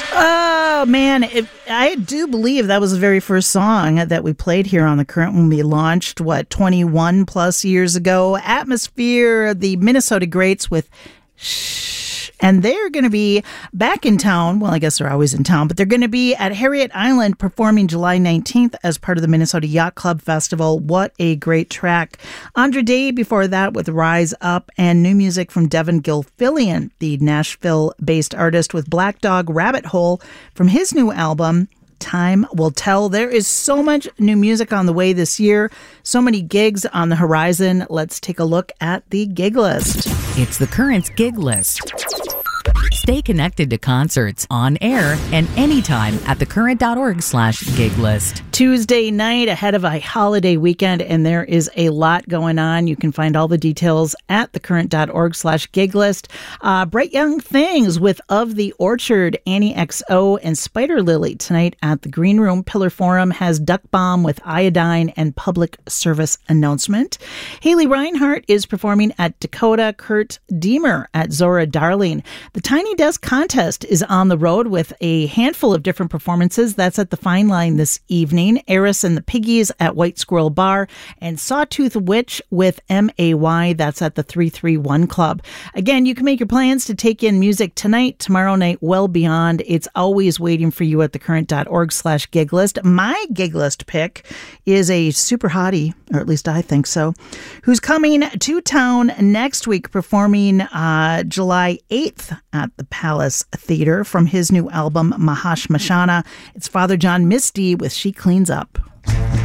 Oh, man. I do believe that was the very first song that we played here on The Current when we launched, 21 plus years ago. Atmosphere, the Minnesota Greats with Shh. And they're going to be back in town. Well, I guess they're always in town, but they're going to be at Harriet Island performing July 19th as part of the Minnesota Yacht Club Festival. What a great track. Andra Day before that with Rise Up, and new music from Devin Gilfillian, the Nashville-based artist, with Black Dog Rabbit Hole from his new album, Time Will Tell. There is so much new music on the way this year, so many gigs on the horizon. Let's take a look at the gig list. It's The Current's gig list. Stay connected to concerts on air and anytime at thecurrent.org/gig list. Tuesday night ahead of a holiday weekend, and there is a lot going on. You can find all the details at thecurrent.org/gig list. Bright Young Things with Of the Orchard, Annie XO, and Spider Lily tonight at the Green Room. Pillar Forum has Duck Bomb with Iodine and Public Service Announcement. Haley Reinhart is performing at Dakota. Kurt Deemer at Zora Darling. The Tiny Desk Contest is on the road with a handful of different performances. That's at the Fine Line this evening. Eris and the Piggies at White Squirrel Bar, and Sawtooth Witch with MAY. That's at the 331 Club. Again, you can make your plans to take in music tonight, tomorrow night, well beyond. It's always waiting for you at thecurrent.org/gig list. My gig list pick is a super hottie, or at least I think so, who's coming to town next week, performing July 8th at the Palace Theater from his new album, Mahash Mashana. It's Father John Misty with She Cleans Up.